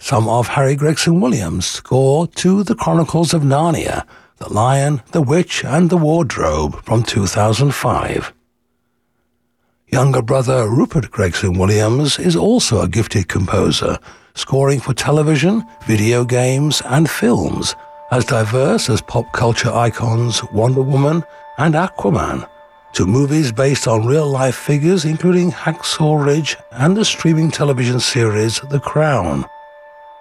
some of Harry Gregson Williams' score to The Chronicles of Narnia, The Lion, the Witch and the Wardrobe from 2005. Younger brother Rupert Gregson Williams is also a gifted composer, scoring for television, video games and films as diverse as pop culture icons Wonder Woman and Aquaman, to movies based on real-life figures including Hacksaw Ridge and the streaming television series The Crown.